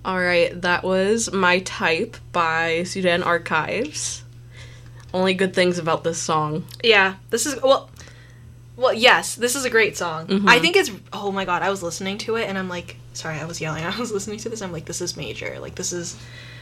All right, that was My Type by Sudan Archives. Only good things about this song. Yeah, this is, yes, this is a great song. Mm-hmm. I think it's, oh my god, I was listening to it and I'm like, sorry, I was yelling. I was listening to this, I'm like, this is major. Like, this is...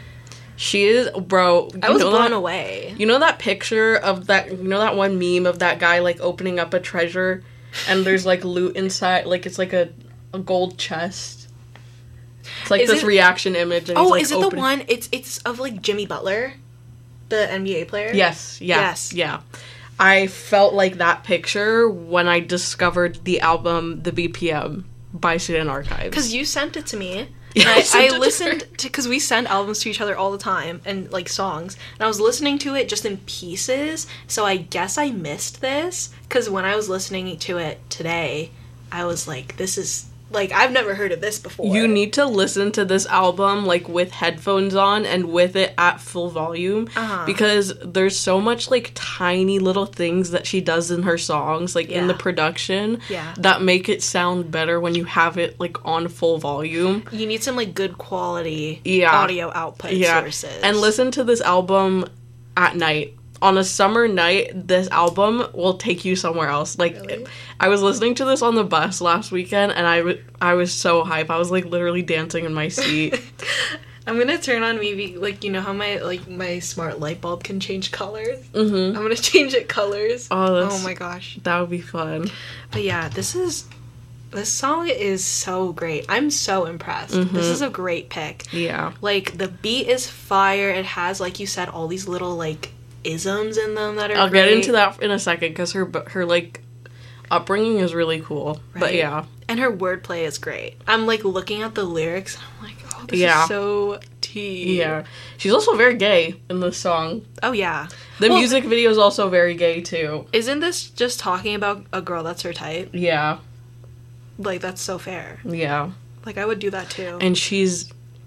She is, bro. I was blown away. You know that picture of that, you know that one meme of that guy, like, opening up a treasure and there's, like, loot inside, like, it's like a gold chest. It's like this reaction image. And is it the one, it's of, like, Jimmy Butler, the NBA player? Yes. Yeah. I felt like that picture when I discovered the album The BPM by Sudan Archives. Because you sent it to me. I listened to, because we send albums to each other all the time, and, like, songs, and I was listening to it just in pieces, so I guess I missed this, because when I was listening to it today, I was like, this is, like, I've never heard of this before. You need to listen to this album, like, with headphones on and with it at full volume, because there's so much, like, tiny little things that she does in her songs, like, in the production, that make it sound better when you have it, like, on full volume. You need some, like, good quality audio output sources. And listen to this album at night. On a summer night, this album will take you somewhere else. Like, really? I was listening to this on the bus last weekend, and I was so hype. I was, like, literally dancing in my seat. I'm gonna turn on maybe, like, you know how my smart light bulb can change colors? Mm-hmm. I'm gonna change it colors. Oh my gosh. That would be fun. But yeah, this song is so great. I'm so impressed. Mm-hmm. This is a great pick. Yeah. Like, the beat is fire. It has, like you said, all these little, like, isms in them that are I'll get into that in a second, because her like upbringing is really cool. Right? But yeah, and her wordplay is great. I'm like looking at the lyrics and I'm like, oh, this is so tea. Yeah, she's also very gay in this song. Oh yeah, the music video is also very gay too. Isn't this just talking about a girl that's her type? Yeah, like, that's so fair. Yeah, like, I would do that too. And she's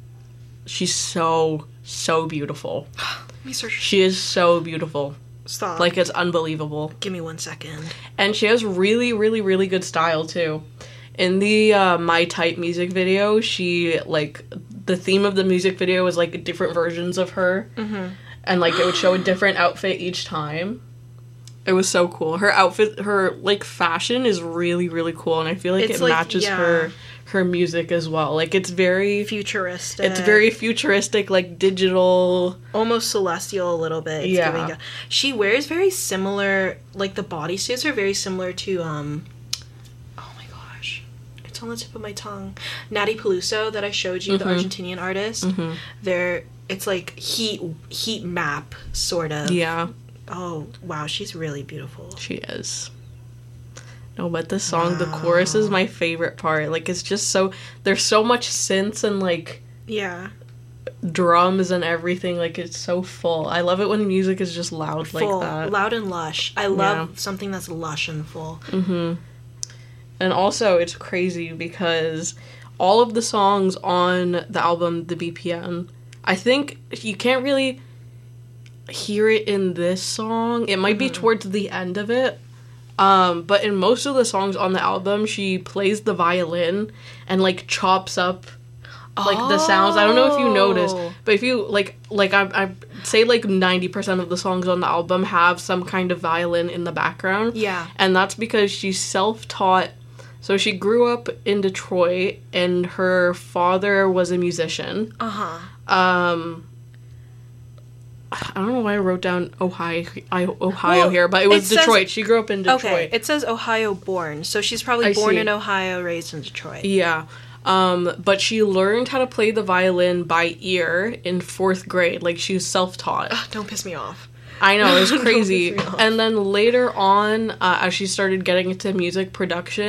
so beautiful. She is so beautiful. Stop. Like, it's unbelievable. Give me 1 second. And she has really, really, really good style, too. In the My Type music video, she, like, the theme of the music video was, like, different versions of her. Mm-hmm. And, like, it would show a different outfit each time. It was so cool. Her outfit, her, like, fashion is really, really cool. And I feel like it matches her music as well. Like, it's very futuristic. It's very futuristic, like, digital, almost celestial a little bit. It's she wears very similar, like, the bodysuits are very similar to oh my gosh, it's on the tip of my tongue, Natty Peluso that I showed you, the Argentinian artist. It's like heat map sort of. Yeah. Oh wow, she's really beautiful. She is. No, but this song, the chorus is my favorite part. Like, it's just so... There's so much synths and, like... Yeah. Drums and everything. Like, it's so full. I love it when music is just loud like that. Loud and lush. I love something that's lush and full. Mm-hmm. And also, it's crazy because all of the songs on the album, The BPM, I think you can't really hear it in this song. It might be towards the end of it. But in most of the songs on the album, she plays the violin and, like, chops up, like, the sounds. I don't know if you noticed, but if you, like I say, like, 90% of the songs on the album have some kind of violin in the background. Yeah. And that's because she's self-taught. So she grew up in Detroit, and her father was a musician. I don't know why I wrote down Ohio here, but it was Detroit. She grew up in Detroit. Okay, it says Ohio born, so she's probably born in Ohio, raised in Detroit. Yeah. But she learned how to play the violin by ear in 4th grade. Like, she was self-taught. Don't piss me off. I know, it was crazy. And then later on, as she started getting into music production,